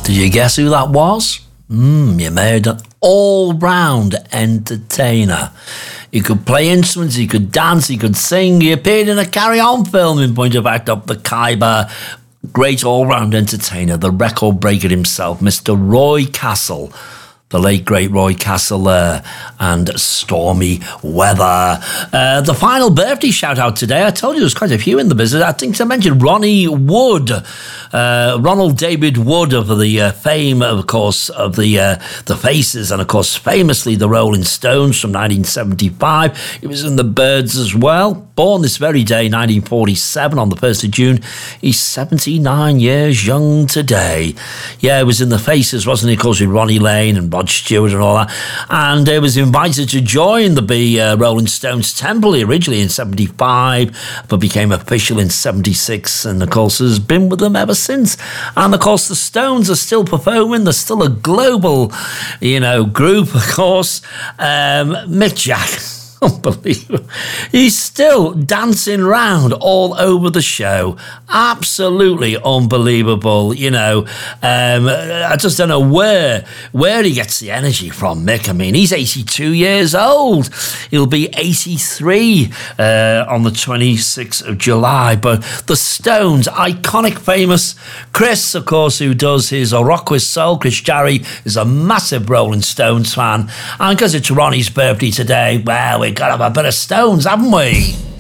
Did you guess who that was? You made an all-round entertainer. He could play instruments, he could dance, he could sing. He appeared in a Carry On film in point of fact up the Khyber. Great all-round entertainer, the record breaker himself, Mr. Roy Castle. The late, great Roy Castle there, and Stormy Weather. The final birthday shout-out today, I told you there's quite a few in the business. I think I mentioned Ronnie Wood, Ronald David Wood of the fame, of course, of the Faces, and, of course, famously the Rolling Stones from 1975. He was in the Byrds as well. Born this very day, 1947, on the 1st of June. He's 79 years young today. Yeah, he was in the Faces, wasn't he? Of course, with Ronnie Lane and Rod Stewart and all that. And he was invited to join the Rolling Stones Temple originally in 75, but became official in 76, and, of course, has been with them ever since. And, of course, the Stones are still performing. They're still a global, group, of course. Mick Jagger. Unbelievable. He's still dancing around all over the show. Absolutely unbelievable. I just don't know where he gets the energy from, Mick. I mean, he's 82 years old. He'll be 83 on the 26th of July. But the Stones, iconic, famous. Chris, of course, who does his Rock with Soul. Chris Jarry is a massive Rolling Stones fan. And because it's Ronnie's birthday today, well, we've got to have a bit of Stones, haven't we?